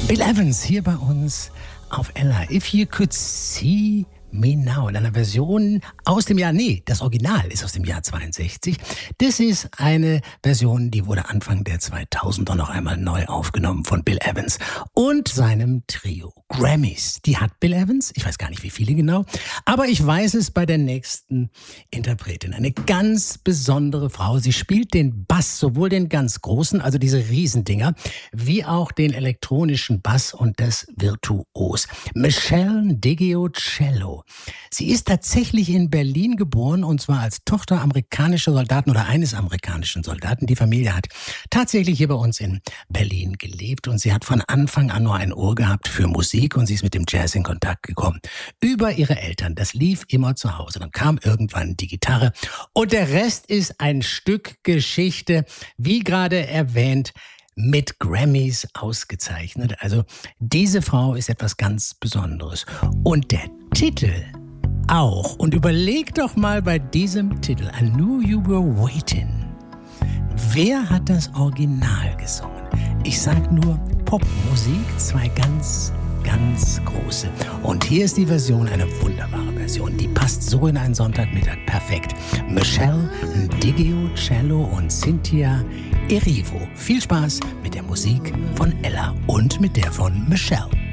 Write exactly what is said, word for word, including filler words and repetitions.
Bill Evans hier bei uns auf Ella. If you could see me now in einer Version aus dem Jahr, nee, das Original ist aus dem Jahr zweiundsechzig. Das ist eine Version, die wurde Anfang der zweitausender noch einmal neu aufgenommen von Bill Evans und seinem Trio. Grammys, die hat Bill Evans, ich weiß gar nicht wie viele genau, aber ich weiß es bei der nächsten Interpretin. Eine ganz besondere Frau. Sie spielt den Bass, sowohl den ganz großen, also diese Riesendinger, wie auch den elektronischen Bass und das Virtuos. Meshell Ndegeocello. Sie ist tatsächlich in Berlin geboren und zwar als Tochter amerikanischer Soldaten oder eines amerikanischen Soldaten. Die Familie hat tatsächlich hier bei uns in Berlin gelebt und sie hat von Anfang an nur ein Ohr gehabt für Musik und sie ist mit dem Jazz in Kontakt gekommen. Über ihre Eltern. Das lief immer zu Hause. Dann kam irgendwann die Gitarre und der Rest ist ein Stück Geschichte, wie gerade erwähnt, mit Grammys ausgezeichnet. Also diese Frau ist etwas ganz Besonderes. Und der Titel auch. Und überleg doch mal bei diesem Titel, I Knew You Were Waiting. Wer hat das Original gesungen? Ich sag nur Popmusik, zwei ganz, ganz große. Und hier ist die Version, eine wunderbare Version. Die passt so in einen Sonntagmittag perfekt. Meshell Ndegeocello und Cynthia Erivo. Viel Spaß mit der Musik von Ella und mit der von Meshell.